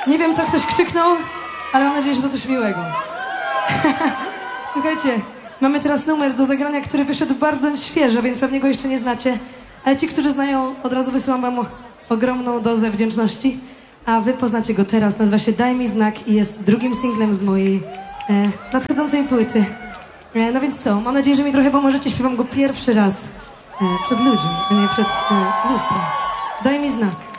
Nie wiem, co ktoś krzyknął, ale mam nadzieję, że to coś miłego. Słuchajcie, mamy teraz numer do zagrania, który wyszedł bardzo świeżo, więc pewnie go jeszcze nie znacie. Ale ci, którzy znają, od razu wysyłam wam ogromną dozę wdzięczności. A wy poznacie go teraz. Nazywa się Daj mi znak i jest drugim singlem z mojej nadchodzącej płyty. No więc co? Mam nadzieję, że mi trochę pomożecie. Śpiewam go pierwszy raz przed ludźmi, a nie przed lustrem. Daj mi znak.